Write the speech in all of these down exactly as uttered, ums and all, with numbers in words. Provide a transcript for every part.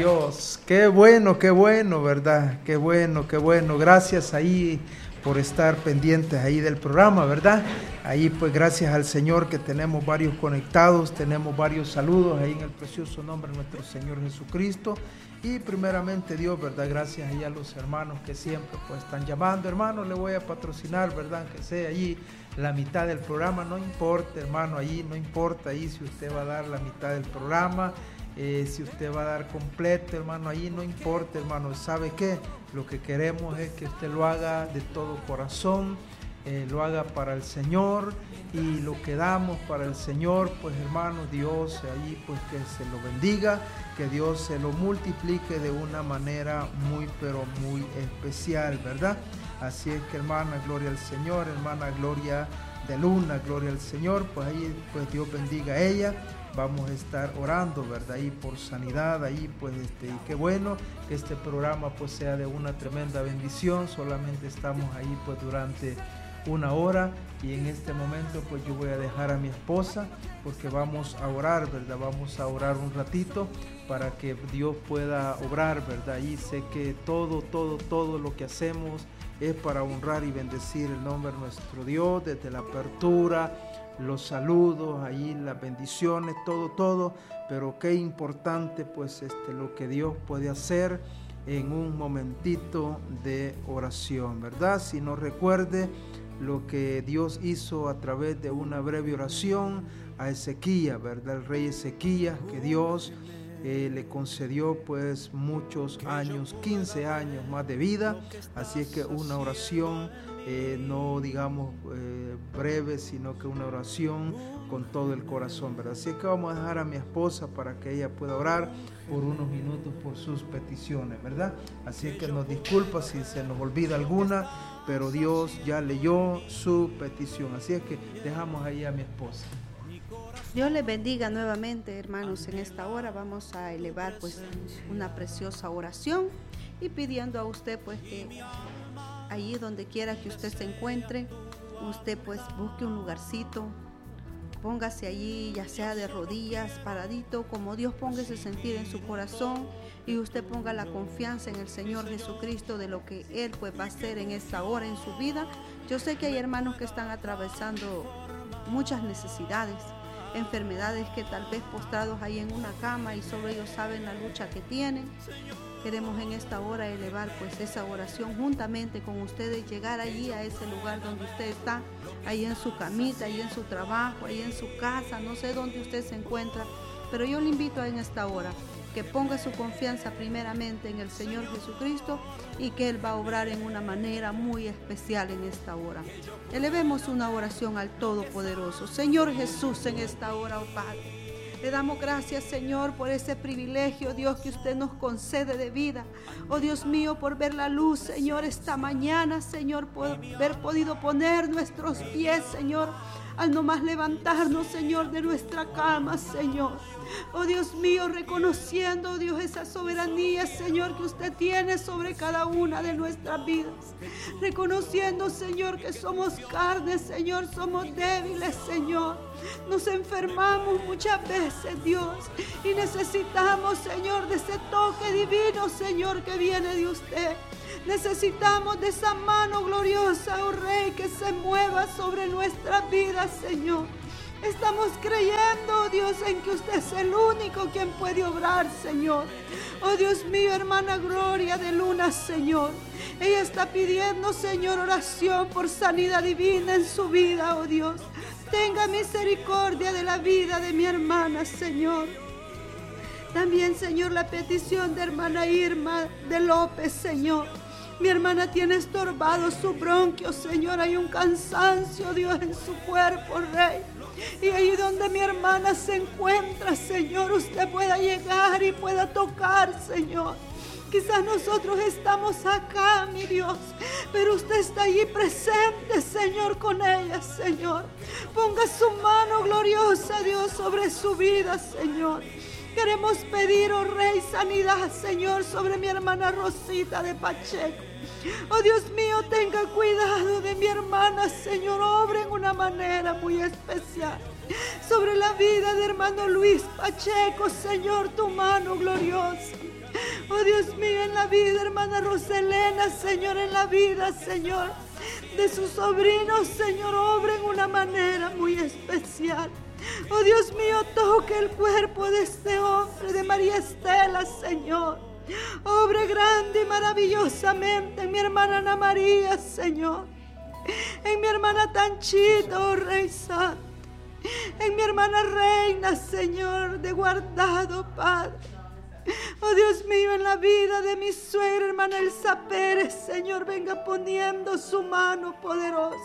Dios. Qué bueno, qué bueno, ¿verdad? Qué bueno, qué bueno. Gracias ahí por estar pendientes ahí del programa, ¿verdad? Ahí pues gracias al Señor que tenemos varios conectados, tenemos varios saludos ahí en el precioso nombre de nuestro Señor Jesucristo. Y primeramente Dios, ¿verdad? Gracias ahí a los hermanos que siempre pues están llamando. Hermano, le voy a patrocinar, ¿verdad? Que sea allí la mitad del programa, no importa, hermano, ahí no importa ahí si usted va a dar la mitad del programa. Eh, si usted va a dar completo, hermano, ahí no importa, hermano. ¿Sabe qué? Lo que queremos es que usted lo haga de todo corazón, eh, lo haga para el Señor, y lo que damos para el Señor, pues hermano, Dios ahí pues que se lo bendiga, que Dios se lo multiplique de una manera muy pero muy especial, ¿verdad? Así es que, hermana, gloria al Señor, hermana Gloria de Luna, gloria al Señor, pues ahí pues Dios bendiga a ella. Vamos a estar orando, ¿verdad? Ahí por sanidad, ahí pues este, y qué bueno que este programa pues sea de una tremenda bendición. Solamente estamos ahí pues durante una hora, y en este momento pues yo voy a dejar a mi esposa porque vamos a orar, ¿verdad? Vamos a orar un ratito para que Dios pueda obrar, ¿verdad? Y sé que todo, todo, todo lo que hacemos es para honrar y bendecir el nombre de nuestro Dios, desde la apertura, los saludos, ahí las bendiciones, todo, todo, pero qué importante pues este, lo que Dios puede hacer en un momentito de oración, ¿verdad? Si no recuerde lo que Dios hizo a través de una breve oración a Ezequías, ¿verdad? El rey Ezequías, que Dios eh, le concedió pues muchos años, quince años más de vida, así es que una oración Eh, no digamos eh, breve, sino que una oración con todo el corazón, ¿verdad? Así que vamos a dejar a mi esposa para que ella pueda orar por unos minutos por sus peticiones, ¿verdad? Así que nos disculpa si se nos olvida alguna, pero Dios ya leyó su petición, así es que dejamos ahí a mi esposa. Dios les bendiga nuevamente, hermanos. En esta hora vamos a elevar pues una preciosa oración y pidiendo a usted pues que allí donde quiera que usted se encuentre, usted pues busque un lugarcito, póngase allí, ya sea de rodillas, paradito, como Dios ponga ese sentir en su corazón, y usted ponga la confianza en el Señor Jesucristo de lo que Él pues va a hacer en esta hora en su vida. Yo sé que hay hermanos que están atravesando muchas necesidades, enfermedades, que tal vez postrados ahí en una cama y solo ellos saben la lucha que tienen. Queremos en esta hora elevar pues esa oración juntamente con ustedes, llegar allí a ese lugar donde usted está, ahí en su camita, ahí en su trabajo, ahí en su casa, no sé dónde usted se encuentra, pero yo le invito en esta hora que ponga su confianza primeramente en el Señor Jesucristo y que Él va a obrar en una manera muy especial en esta hora. Elevemos una oración al Todopoderoso. Señor Jesús, en esta hora, oh Padre, le damos gracias, Señor, por ese privilegio, Dios, que usted nos concede de vida. Oh Dios mío, por ver la luz, Señor, esta mañana, Señor, por haber podido poner nuestros pies, Señor, al nomás levantarnos, Señor, de nuestra cama, Señor. Oh Dios mío, reconociendo, oh Dios, esa soberanía, Señor, que usted tiene sobre cada una de nuestras vidas. Reconociendo, Señor, que somos carne, Señor, somos débiles, Señor. Nos enfermamos muchas veces, Dios, y necesitamos, Señor, de ese toque divino, Señor, que viene de usted. Necesitamos de esa mano gloriosa, oh Rey, que se mueva sobre nuestras vidas, Señor. Estamos creyendo, Dios, en que usted es el único quien puede obrar, Señor. Oh Dios mío, hermana Gloria de Luna, Señor. Ella está pidiendo, Señor, oración por sanidad divina en su vida, oh Dios. Tenga misericordia de la vida de mi hermana, Señor. También, Señor, la petición de hermana Irma de López, Señor. Mi hermana tiene estorbado su bronquio, Señor. Hay un cansancio, Dios, en su cuerpo, Rey. Y ahí donde mi hermana se encuentra, Señor, usted pueda llegar y pueda tocar, Señor. Quizás nosotros estamos acá, mi Dios, pero usted está allí presente, Señor, con ella, Señor. Ponga su mano gloriosa, Dios, sobre su vida, Señor. Queremos pedir, oh Rey, sanidad, Señor, sobre mi hermana Rosita de Pacheco. Oh Dios mío, tenga cuidado de mi hermana, Señor, obra en una manera muy especial. sobre la vida de hermano Luis Pacheco, Señor, tu mano gloriosa. Oh Dios mío, en la vida, hermana Roselena, Señor, en la vida, Señor, de sus sobrinos, Señor, obra en una manera muy especial. Oh Dios mío, toque el cuerpo de este hombre, de María Estela, Señor. Obre grande y maravillosamente en mi hermana Ana María, Señor. En mi hermana Tanchita, oh Rey Santo. En mi hermana Reina, Señor, de guardado, Padre. Oh Dios mío, en la vida de mi suegra, hermana Elsa Pérez, Señor, venga poniendo su mano poderosa,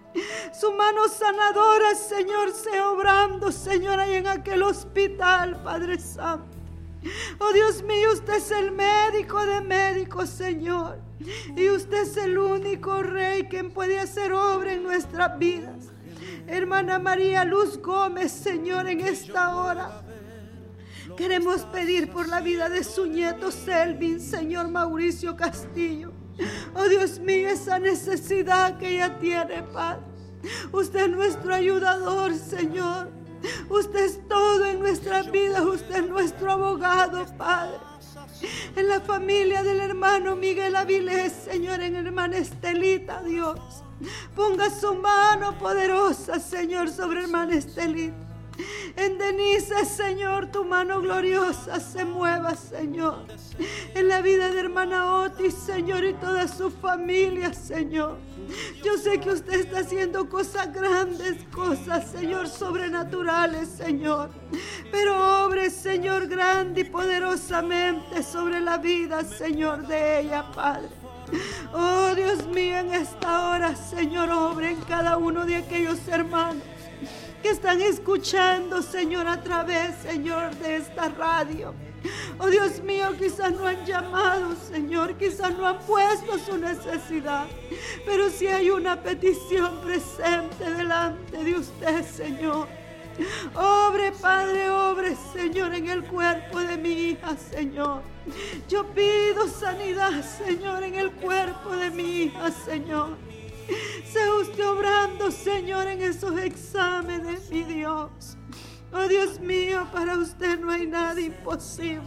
su mano sanadora, Señor, sea obrando, Señor, ahí en aquel hospital, Padre Santo. Oh Dios mío, usted es el médico de médicos, Señor, y usted es el único Rey quien puede hacer obra en nuestras vidas. Hermana María Luz Gómez, Señor, en esta hora queremos pedir por la vida de su nieto Selvin, Señor Mauricio Castillo. Oh Dios mío, esa necesidad que ella tiene, Padre. Usted es nuestro ayudador, Señor. Usted es todo en nuestras vidas. Usted es nuestro abogado, Padre. En la familia del hermano Miguel Avilés, Señor, en hermana Estelita, Dios. Ponga su mano poderosa, Señor, sobre hermana Estelita. En Denise, Señor, tu mano gloriosa se mueva, Señor. En la vida de hermana Otis, Señor, y toda su familia, Señor. Yo sé que usted está haciendo cosas grandes, cosas, Señor, sobrenaturales, Señor. Pero obre, Señor, grande y poderosamente sobre la vida, Señor, de ella, Padre. Oh, Dios mío, en esta hora, Señor, obre en cada uno de aquellos hermanos que están escuchando, Señor, a través, Señor, de esta radio. Oh Dios mío, quizás no han llamado, Señor, quizás no han puesto su necesidad, pero si hay una petición presente delante de usted, Señor. Obre, Padre, obre, Señor, en el cuerpo de mi hija, Señor. Yo pido sanidad, Señor, en el cuerpo de mi hija, Señor. Sea usted obrando, Señor, en esos exámenes, mi Dios. Oh Dios mío, para usted no hay nada imposible.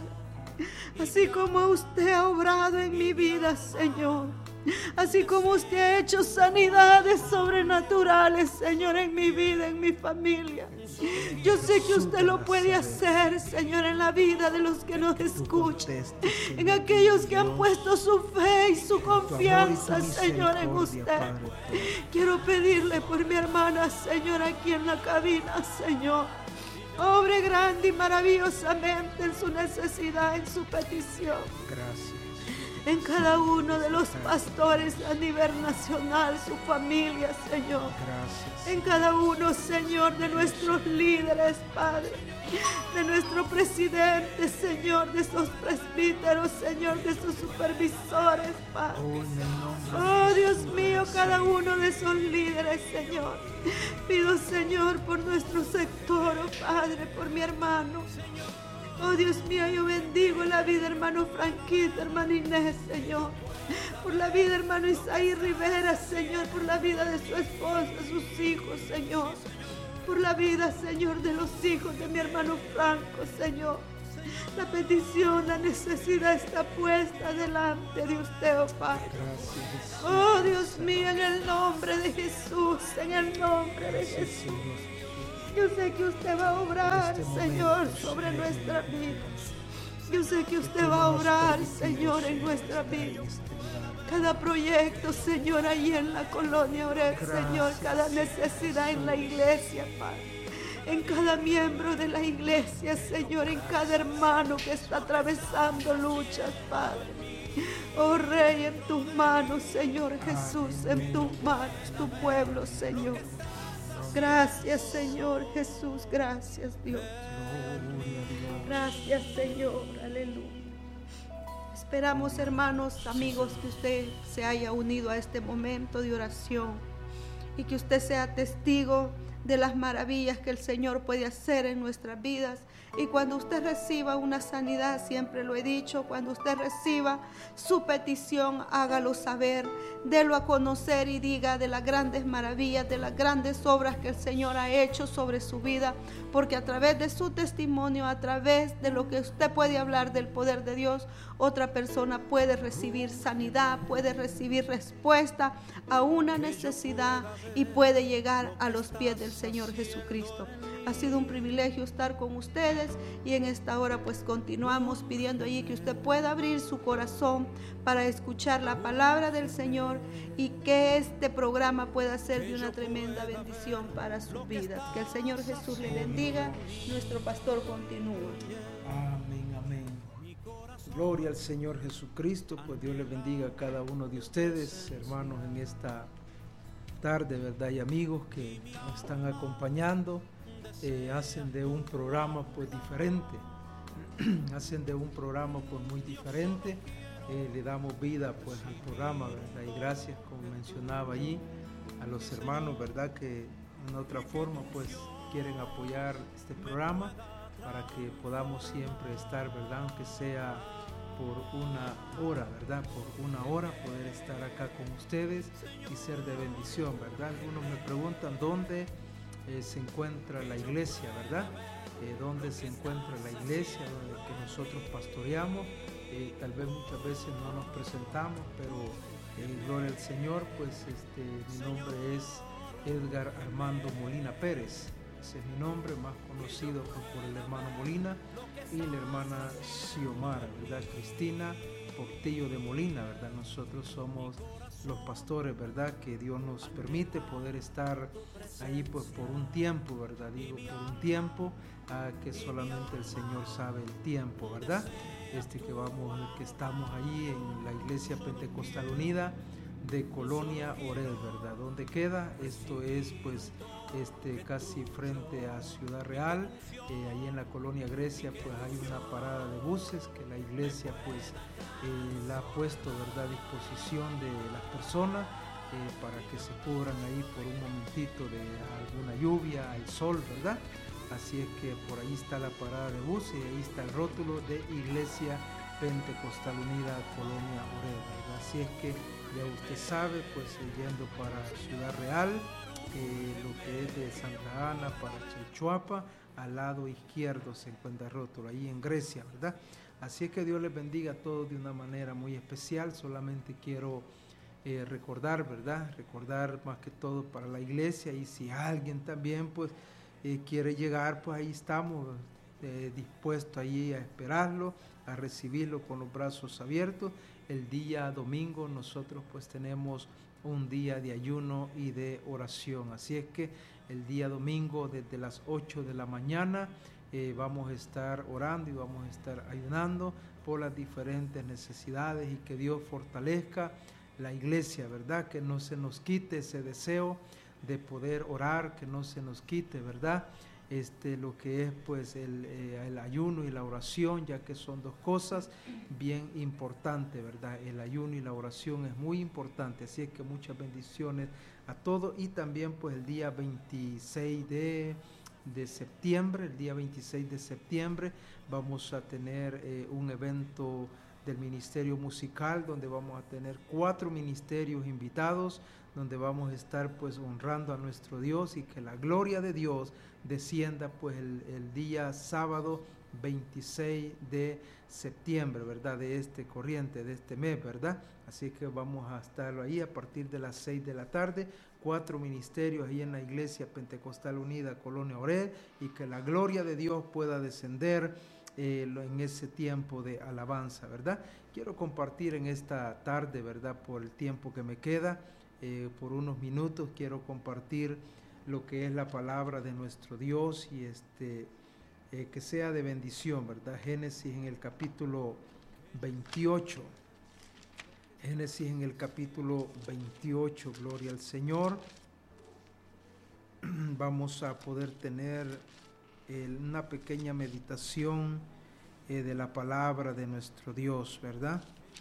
Así como usted ha obrado en mi vida, Señor. Así como usted ha hecho sanidades sobrenaturales, Señor, en mi vida, en mi familia. Yo sé que usted lo puede hacer, Señor, en la vida de los que nos escuchan. En aquellos que han puesto su fe y su confianza, Señor, en usted. Quiero pedirle por mi hermana, Señor, aquí en la cabina, Señor. Obre grande y maravillosamente en su necesidad, en su petición. Gracias. En cada uno de los pastores a nivel nacional, su familia, Señor. Gracias. En cada uno, Señor, de nuestros líderes, Padre. De nuestro presidente, Señor, de esos presbíteros, Señor, de esos supervisores, Padre. Oh, Dios mío, cada uno de esos líderes, Señor. Pido, Señor, por nuestro sector, oh Padre, por mi hermano. Oh Dios mío, yo bendigo la vida, hermano Franquito, hermano Inés, Señor. Por la vida, hermano Isaí Rivera, Señor. Por la vida de su esposa, sus hijos, Señor. Por la vida, Señor, de los hijos de mi hermano Franco, Señor. La petición, la necesidad está puesta delante de usted, oh Padre. Oh Dios mío, en el nombre de Jesús, en el nombre de Jesús. Yo sé que usted va a obrar, Señor, sobre nuestra vida. Yo sé que usted va a obrar, Señor, en nuestra vida. Cada proyecto, Señor, ahí en la colonia Oreb, Señor, cada necesidad en la iglesia, Padre. En cada miembro de la iglesia, Señor, en cada hermano que está atravesando luchas, Padre. Oh Rey, en tus manos, Señor Jesús, en tus manos, tu pueblo, Señor. Gracias, Señor Jesús, gracias, Dios. Gracias, Señor, aleluya. Esperamos, hermanos, amigos, que usted se haya unido a este momento de oración y que usted sea testigo de las maravillas que el Señor puede hacer en nuestras vidas. Y cuando usted reciba una sanidad, siempre lo he dicho, cuando usted reciba su petición, hágalo saber, délo a conocer y diga de las grandes maravillas, de las grandes obras que el Señor ha hecho sobre su vida, porque a través de su testimonio, a través de lo que usted puede hablar del poder de Dios, otra persona puede recibir sanidad, puede recibir respuesta a una necesidad y puede llegar a los pies del Señor Jesucristo. Ha sido un privilegio estar con ustedes y en esta hora pues continuamos pidiendo allí que usted pueda abrir su corazón para escuchar la palabra del Señor y que este programa pueda ser de una tremenda bendición para sus vidas. Que el Señor Jesús le bendiga. Nuestro pastor continúa. Amén, amén. Gloria al Señor Jesucristo. Pues Dios les bendiga a cada uno de ustedes, hermanos, en esta tarde, ¿verdad? Y amigos que nos están acompañando. Eh, hacen de un programa pues diferente, hacen de un programa pues muy diferente, eh, le damos vida pues al programa, ¿verdad? Y gracias, como mencionaba allí, a los hermanos, ¿verdad? Que en otra forma pues quieren apoyar este programa para que podamos siempre estar, ¿verdad? Aunque sea por una hora, ¿verdad? Por una hora poder estar acá con ustedes y ser de bendición, ¿verdad? Algunos me preguntan dónde Eh, se encuentra la iglesia, ¿verdad? Eh, donde se encuentra la iglesia donde que nosotros pastoreamos. Eh, tal vez muchas veces no nos presentamos, pero eh, gloria al Señor, pues este, mi nombre es Edgar Armando Molina Pérez. Ese es mi nombre, más conocido pues, por el hermano Molina y la hermana Xiomara, ¿verdad? Cristina Portillo de Molina, ¿verdad? Nosotros somos los pastores, ¿verdad? Que Dios nos permite poder estar ahí pues por un tiempo, ¿verdad? Digo por un tiempo, ah, que solamente el Señor sabe el tiempo, ¿verdad? Este que vamos, que estamos ahí en la Iglesia Pentecostal Unida de Colonia Orel, ¿verdad? ¿Dónde queda? Esto es pues este casi frente a Ciudad Real, eh, ahí en la Colonia Grecia pues hay una parada de buses que la iglesia pues eh, la ha puesto, ¿verdad? A disposición de las personas eh, para que se cubran ahí por un momentito de alguna lluvia, el sol, ¿verdad? Así es que por ahí está la parada de buses y ahí está el rótulo de Iglesia Pentecostal Unida Colonia Orel, ¿verdad? Así es que ya usted sabe, pues yendo para Ciudad Real, eh, lo que es de Santa Ana para Chalchuapa, al lado izquierdo se encuentra el rótulo, ahí en Grecia, ¿verdad? Así es que Dios les bendiga a todos de una manera muy especial. Solamente quiero eh, recordar, ¿verdad? Recordar más que todo para la iglesia, y si alguien también pues eh, quiere llegar, pues ahí estamos eh, dispuestos ahí a esperarlo, a recibirlo con los brazos abiertos. El día domingo nosotros pues tenemos un día de ayuno y de oración, así es que el día domingo desde las ocho de la mañana eh, vamos a estar orando y vamos a estar ayunando por las diferentes necesidades, y que Dios fortalezca la iglesia, ¿verdad? Que no se nos quite ese deseo de poder orar, que no se nos quite, ¿verdad? Este, lo que es pues el, eh, el ayuno y la oración, ya que son dos cosas bien importantes, ¿verdad? El ayuno y la oración es muy importante, así es que muchas bendiciones a todos. Y también pues el día veintiséis de, de septiembre, el día veintiséis de septiembre vamos a tener eh, un evento del Ministerio Musical, donde vamos a tener cuatro ministerios invitados, donde vamos a estar pues honrando a nuestro Dios, y que la gloria de Dios descienda pues el, el día sábado veintiséis de septiembre, ¿verdad? De este corriente, de este mes, ¿verdad? Así que vamos a estar ahí a partir de las seis de la tarde, cuatro ministerios ahí en la Iglesia Pentecostal Unida Colonia Orel, y que la gloria de Dios pueda descender Eh, en ese tiempo de alabanza, ¿verdad? Quiero compartir en esta tarde, ¿verdad? Por el tiempo que me queda, eh, por unos minutos, quiero compartir lo que es la palabra de nuestro Dios, y este, eh, que sea de bendición, ¿verdad? Génesis en el capítulo veintiocho, Génesis en el capítulo veintiocho, gloria al Señor. Vamos a poder tener una pequeña meditación eh, de la palabra de nuestro Dios, ¿verdad?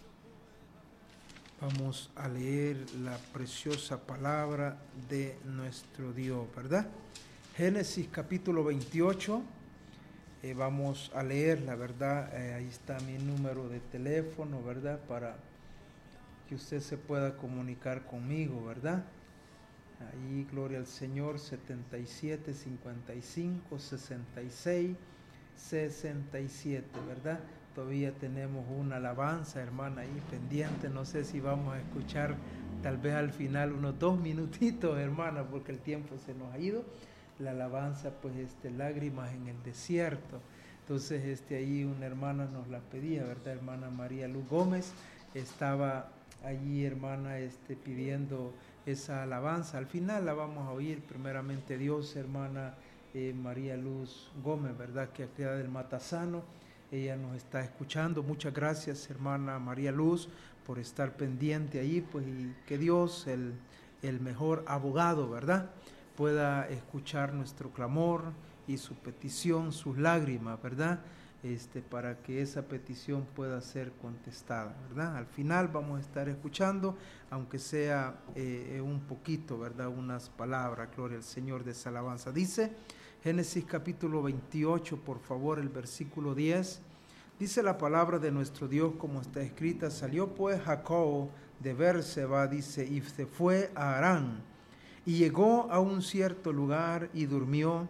Vamos a leer la preciosa palabra de nuestro Dios, ¿verdad? Génesis capítulo veintiocho, eh, vamos a leer, la verdad, eh, ahí está mi número de teléfono, ¿verdad? Para que usted se pueda comunicar conmigo, ¿verdad? Ahí, gloria al Señor, setenta y siete, cincuenta y cinco, sesenta y seis, sesenta y siete, ¿verdad? Todavía tenemos una alabanza, hermana, ahí pendiente, no sé si vamos a escuchar tal vez al final unos dos minutitos, hermana, porque el tiempo se nos ha ido. La alabanza, pues, este, lágrimas en el desierto. Entonces, este, ahí una hermana nos la pedía, ¿verdad? Hermana María Luz Gómez estaba allí, hermana, este, pidiendo esa alabanza. Al final la vamos a oír, primeramente Dios, hermana eh, María Luz Gómez, ¿verdad? Que queda del Matasano. Ella nos está escuchando. Muchas gracias, hermana María Luz, por estar pendiente ahí, pues, y que Dios, el, el mejor abogado, ¿verdad?, pueda escuchar nuestro clamor y su petición, sus lágrimas, ¿verdad? Este, para que esa petición pueda ser contestada, ¿verdad? Al final vamos a estar escuchando, aunque sea eh, un poquito, ¿verdad? Unas palabras, gloria al Señor, de esa alabanza. Dice Génesis capítulo veintiocho, por favor, el versículo diez. Dice la palabra de nuestro Dios como está escrita: salió pues Jacob de Berseba, dice, y se fue a Harán. Y llegó a un cierto lugar y durmió,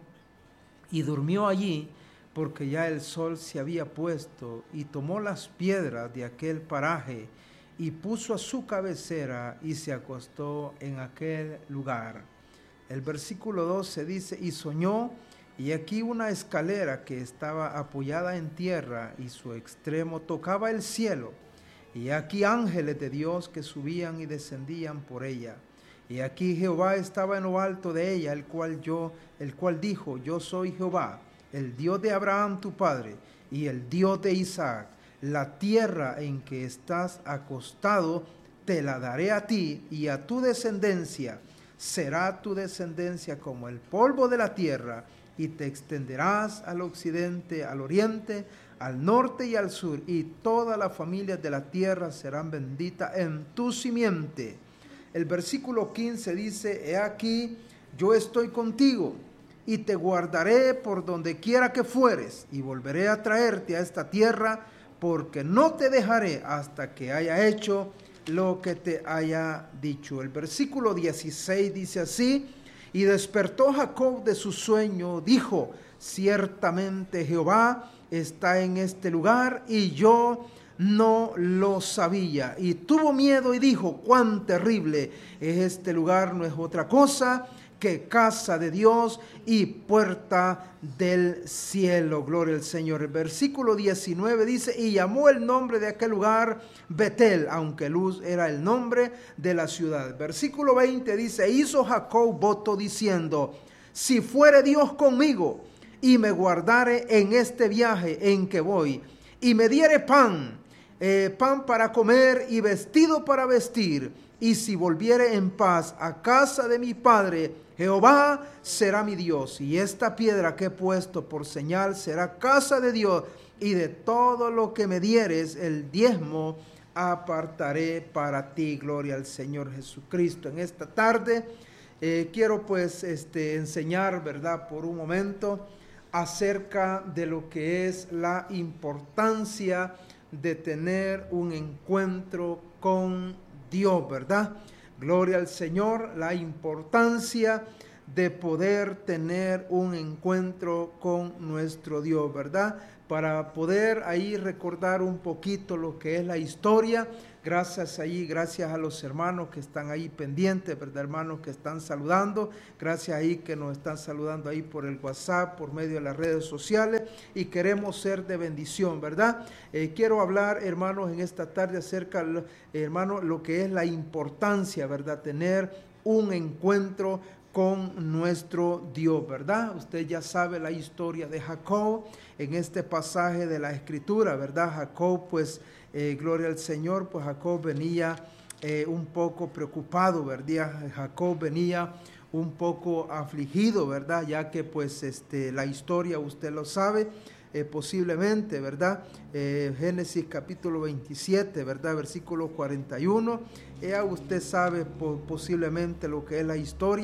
y durmió allí, porque ya el sol se había puesto, y tomó las piedras de aquel paraje, y puso a su cabecera, y se acostó en aquel lugar. El versículo doce dice, y soñó, y aquí una escalera que estaba apoyada en tierra, y su extremo tocaba el cielo, y aquí ángeles de Dios que subían y descendían por ella. Y aquí Jehová estaba en lo alto de ella, el cual yo, el cual dijo, yo soy Jehová, el Dios de Abraham tu padre, y el Dios de Isaac. La tierra en que estás acostado te la daré a ti y a tu descendencia. Será tu descendencia como el polvo de la tierra, y te extenderás al occidente, al oriente, al norte y al sur, y todas las familias de la tierra serán benditas en tu simiente. El versículo quince dice, he aquí, yo estoy contigo, y te guardaré por donde quiera que fueres, y volveré a traerte a esta tierra, porque no te dejaré hasta que haya hecho lo que te haya dicho. El versículo dieciséis dice así, y despertó Jacob de su sueño, dijo, ciertamente Jehová está en este lugar, y yo no lo sabía, y tuvo miedo y dijo, cuán terrible es este lugar, no es otra cosa que casa de Dios y puerta del cielo. Gloria al Señor. El versículo diecinueve dice, y llamó el nombre de aquel lugar Betel, aunque Luz era el nombre de la ciudad. El versículo veinte dice, hizo Jacob voto diciendo, si fuere Dios conmigo y me guardare en este viaje en que voy, y me diere pan, Eh, pan para comer y vestido para vestir, y si volviere en paz a casa de mi padre, Jehová será mi Dios, y esta piedra que he puesto por señal será casa de Dios, y de todo lo que me dieres el diezmo apartaré para ti. Gloria al Señor Jesucristo. En esta tarde eh, quiero pues este, enseñar, ¿verdad?, por un momento acerca de lo que es la importancia de tener un encuentro con Dios, ¿verdad? Gloria al Señor, la importancia de poder tener un encuentro con nuestro Dios, ¿verdad? Para poder ahí recordar un poquito lo que es la historia. Gracias ahí, gracias a los hermanos que están ahí pendientes, ¿verdad? Hermanos que están saludando, gracias ahí que nos están saludando ahí por el WhatsApp, por medio de las redes sociales, y queremos ser de bendición, ¿verdad? Eh, quiero hablar, hermanos, en esta tarde acerca, eh, hermanos, lo que es la importancia, ¿verdad? Tener un encuentro con nuestro Dios, ¿verdad? Usted ya sabe la historia de Jacob en este pasaje de la Escritura, ¿verdad? Jacob, pues, eh, gloria al Señor, pues Jacob venía eh, un poco preocupado, ¿verdad? Jacob venía un poco afligido, ¿verdad? Ya que, pues, este, la historia usted lo sabe, eh, posiblemente, ¿verdad? Eh, Génesis capítulo veintisiete, ¿verdad? Versículo cuarenta y uno. Ya usted sabe po- posiblemente lo que es la historia,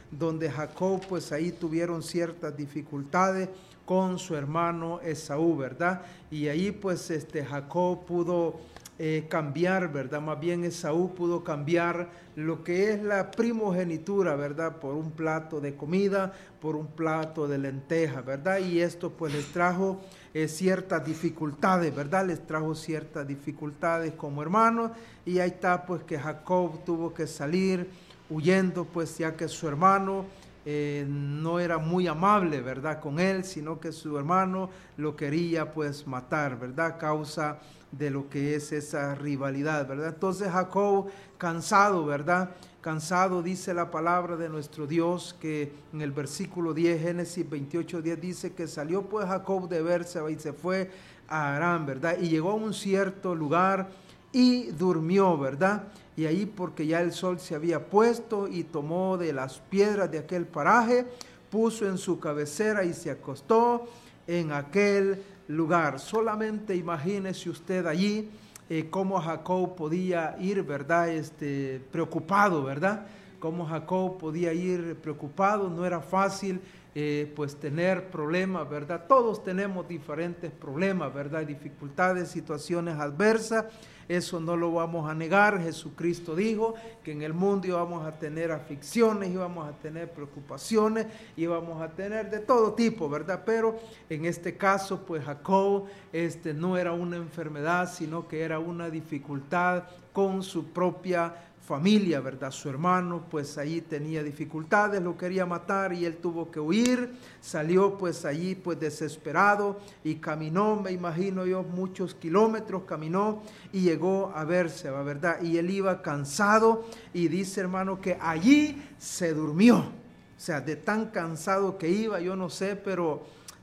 donde Jacob pues ahí tuvieron ciertas dificultades con su hermano Esaú, ¿verdad? Y ahí pues este Jacob pudo eh, cambiar, ¿verdad? Más bien Esaú pudo cambiar lo que es la primogenitura, ¿verdad? Por un plato de comida, por un plato de lentejas, ¿verdad? Y esto pues les trajo eh, ciertas dificultades, ¿verdad? Les trajo ciertas dificultades como hermanos, y ahí está pues que Jacob tuvo que salir huyendo, pues ya que su hermano Eh, no era muy amable, ¿verdad?, con él, sino que su hermano lo quería pues matar, ¿verdad?, a causa de lo que es esa rivalidad, ¿verdad? Entonces Jacob, cansado, ¿verdad?, cansado, dice la palabra de nuestro Dios, que en el versículo diez, Génesis veintiocho, diez, dice que salió pues Jacob de Berseba y se fue a Harán, ¿verdad?, y llegó a un cierto lugar y durmió, ¿verdad?, y ahí porque ya el sol se había puesto, y tomó de las piedras de aquel paraje, puso en su cabecera y se acostó en aquel lugar. Solamente imagínese usted allí eh, cómo Jacob podía ir, ¿verdad?, este, preocupado, ¿verdad?, cómo Jacob podía ir preocupado. No era fácil eh, pues tener problemas, ¿verdad? Todos tenemos diferentes problemas, ¿verdad?, dificultades, situaciones adversas. Eso no lo vamos a negar. Jesucristo dijo que en el mundo íbamos a tener aflicciones, íbamos a tener preocupaciones, íbamos a tener de todo tipo, ¿verdad? Pero en este caso, pues Jacob este, no era una enfermedad, sino que era una dificultad con su propia familia, ¿verdad? Su hermano pues allí tenía dificultades, lo quería matar y él tuvo que huir. Salió pues allí pues desesperado y caminó, me imagino yo, muchos kilómetros caminó y llegó a Berseba, ¿verdad? Y él iba cansado, y dice, hermano, que allí se durmió. O sea, de tan cansado que iba, yo no sé, pero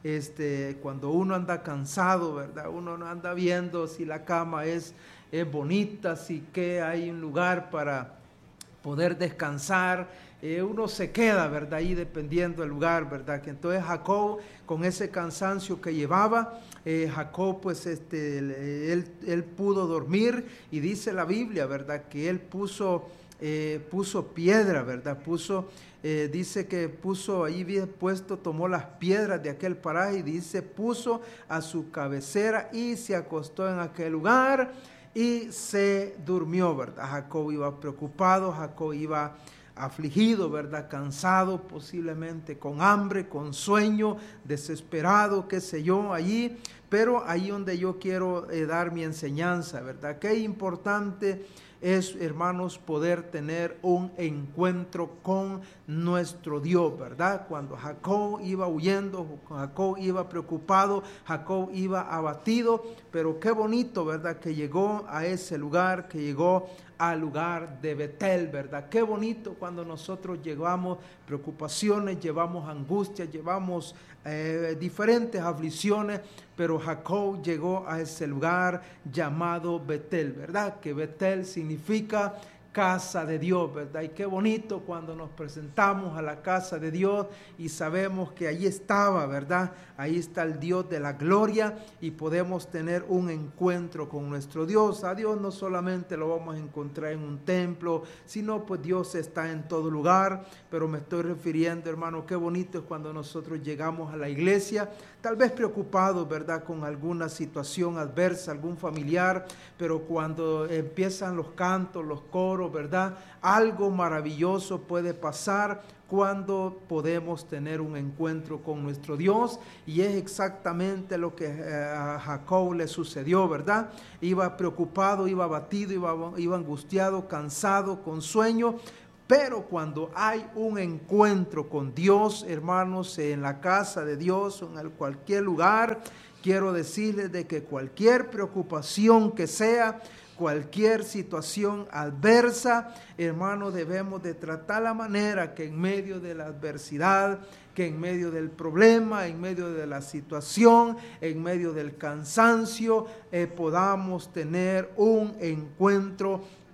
este, cuando uno anda cansado, ¿verdad?, uno no anda viendo si la cama es es bonita, si que hay un lugar para poder descansar, eh, uno se queda, ¿verdad?, ahí dependiendo del lugar, ¿verdad? Que entonces Jacob, con ese cansancio que llevaba, eh, Jacob pues este, él, él pudo dormir, y dice la Biblia, ¿verdad?, que él puso, eh, puso piedra, ¿verdad?, puso, eh, dice que puso, ahí bien puesto, tomó las piedras de aquel paraje, y dice, puso a su cabecera y se acostó en aquel lugar, y se durmió, ¿verdad? Jacob iba preocupado, Jacob iba afligido, ¿verdad?, cansado, posiblemente con hambre, con sueño, desesperado, qué sé yo, allí. Pero ahí donde yo quiero eh, dar mi enseñanza, ¿verdad? Qué importante es, hermanos, poder tener un encuentro con nuestro Dios, ¿verdad? Cuando Jacob iba huyendo, Jacob iba preocupado, Jacob iba abatido, pero qué bonito, ¿verdad?, que llegó a ese lugar, que llegó al lugar de Betel, ¿verdad? Qué bonito cuando nosotros llevamos preocupaciones, llevamos angustias, llevamos eh, diferentes aflicciones, pero Jacob llegó a ese lugar llamado Betel, ¿verdad? Que Betel significa casa de Dios, ¿verdad? Y qué bonito cuando nos presentamos a la casa de Dios y sabemos que ahí estaba, ¿verdad? Ahí está el Dios de la gloria, y podemos tener un encuentro con nuestro Dios. A Dios no solamente lo vamos a encontrar en un templo, sino pues Dios está en todo lugar. Pero me estoy refiriendo, hermano, qué bonito es cuando nosotros llegamos a la iglesia, tal vez preocupados, ¿verdad?, con alguna situación adversa, algún familiar, pero cuando empiezan los cantos, los coros, ¿verdad?, algo maravilloso puede pasar cuando podemos tener un encuentro con nuestro Dios, y es exactamente lo que a Jacob le sucedió, ¿verdad? Iba preocupado, iba abatido, iba, iba angustiado, cansado, con sueño. Pero cuando hay un encuentro con Dios, hermanos, en la casa de Dios o en cualquier lugar, quiero decirles de que cualquier preocupación que sea, cualquier situación adversa, hermanos, debemos de tratar la manera que en medio de la adversidad, que en medio del problema, en medio de la situación, en medio del cansancio, eh, podamos tener un encuentro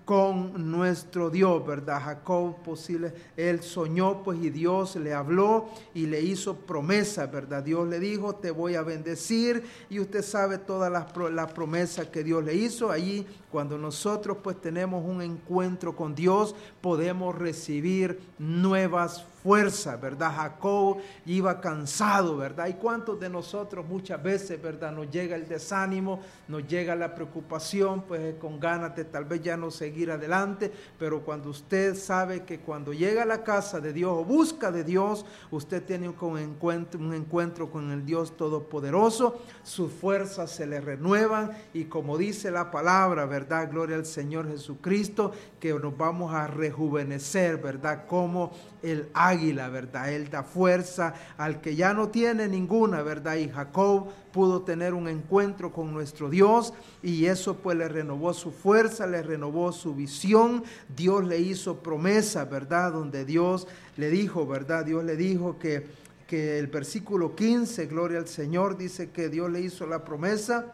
con nuestro Dios, ¿verdad? Jacob posible, él soñó pues y Dios le habló y le hizo promesa, ¿verdad? Dios le dijo, te voy a bendecir, y usted sabe todas las, las promesas que Dios le hizo. Allí cuando nosotros pues tenemos un encuentro con Dios, podemos recibir nuevas fuerza, ¿verdad? Jacob iba cansado, ¿verdad? ¿Y cuántos de nosotros muchas veces, ¿verdad? Nos llega el desánimo, nos llega la preocupación, pues con ganas de tal vez ya no seguir adelante, pero cuando usted sabe que cuando llega a la casa de Dios o busca de Dios, usted tiene un encuentro, un encuentro con el Dios Todopoderoso, sus fuerzas se le renuevan y como dice la palabra, ¿verdad? Gloria al Señor Jesucristo, que nos vamos a rejuvenecer, ¿verdad? Como el águila, ¿verdad? Él da fuerza al que ya no tiene ninguna, ¿verdad? Y Jacob pudo tener un encuentro con nuestro Dios y eso pues le renovó su fuerza, le renovó su visión. Dios le hizo promesa, ¿verdad? Donde Dios le dijo, ¿verdad? Dios le dijo que, que el versículo quince, gloria al Señor, dice que Dios le hizo la promesa.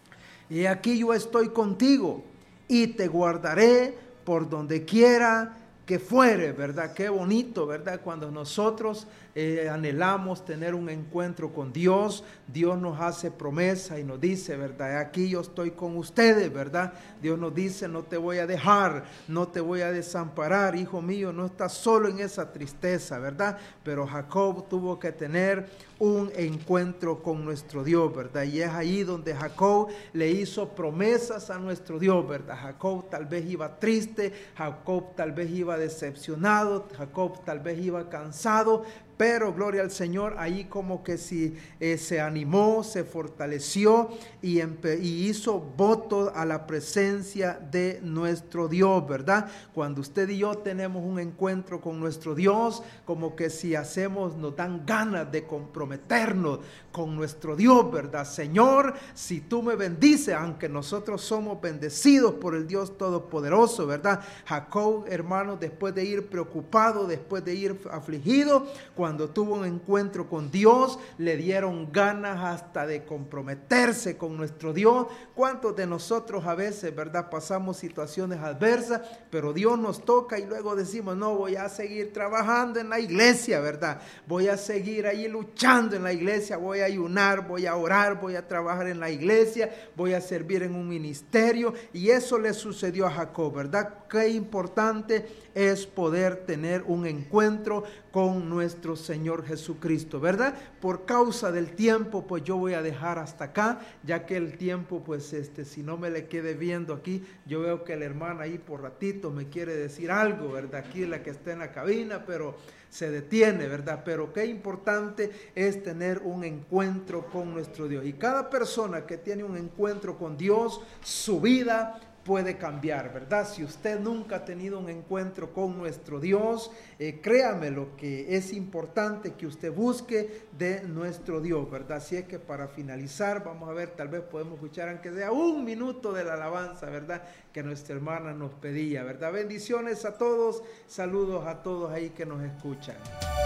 Y aquí yo estoy contigo y te guardaré por donde quiera que fuere, ¿verdad? Qué bonito, ¿verdad? Cuando nosotros eh, anhelamos tener un encuentro con Dios, Dios nos hace promesa y nos dice, ¿verdad? Aquí yo estoy con ustedes, ¿verdad? Dios nos dice, no te voy a dejar, no te voy a desamparar, hijo mío, no estás solo en esa tristeza, ¿verdad? Pero Jacob tuvo que tener un encuentro con nuestro Dios, ¿verdad? Y es ahí donde Jacob le hizo promesas a nuestro Dios, ¿verdad? Jacob tal vez iba triste, Jacob tal vez iba decepcionado, Jacob tal vez iba cansado, pero gloria al Señor, ahí como que si eh, se animó, se fortaleció y, y hizo voto a la presencia de nuestro Dios, ¿verdad? Cuando usted y yo tenemos un encuentro con nuestro Dios, como que si hacemos, nos dan ganas de comprometernos con nuestro Dios, ¿verdad? Señor, si tú me bendices, aunque nosotros somos bendecidos por el Dios Todopoderoso, ¿verdad? Jacob, hermano, después de ir preocupado, después de ir afligido, cuando tuvo un encuentro con Dios, le dieron ganas hasta de comprometerse con nuestro Dios. ¿Cuántos de nosotros a veces, verdad, pasamos situaciones adversas, pero Dios nos toca y luego decimos, no, voy a seguir trabajando en la iglesia, verdad? Voy a seguir ahí luchando en la iglesia, voy a ayunar, voy a orar, voy a trabajar en la iglesia, voy a servir en un ministerio. Y eso le sucedió a Jacob, ¿verdad? Qué importante es poder tener un encuentro con nuestro Señor Jesucristo, ¿verdad? Por causa del tiempo, pues yo voy a dejar hasta acá, ya que el tiempo, pues este, si no me le quede viendo aquí, yo veo que la hermana ahí por ratito me quiere decir algo, ¿verdad? Aquí la que está en la cabina, pero se detiene, ¿verdad? Pero qué importante es tener un encuentro con nuestro Dios. Y cada persona que tiene un encuentro con Dios, su vida puede cambiar, ¿verdad? Si usted nunca ha tenido un encuentro con nuestro Dios, eh, créame lo que es importante que usted busque de nuestro Dios, ¿verdad? Así es que para finalizar, vamos a ver, tal vez podemos escuchar aunque sea un minuto de la alabanza, ¿verdad? Que nuestra hermana nos pedía, ¿verdad? Bendiciones a todos, saludos a todos ahí que nos escuchan.